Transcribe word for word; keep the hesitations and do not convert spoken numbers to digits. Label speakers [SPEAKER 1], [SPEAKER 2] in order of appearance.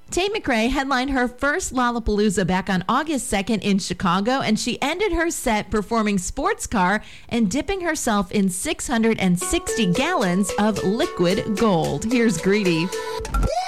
[SPEAKER 1] Tate McRae headlined her first Lollapalooza back on August second in Chicago, and she ended her set performing Sports Car and dipping herself in six hundred sixty gallons of liquid gold. Here's Greedy.